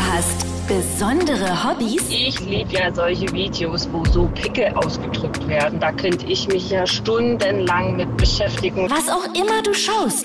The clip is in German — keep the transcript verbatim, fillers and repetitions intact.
hast besondere Hobbys? Ich liebe ja solche Videos, wo so Pickel ausgedrückt werden. Da könnte ich mich ja stundenlang mit beschäftigen. Was auch immer du schaust,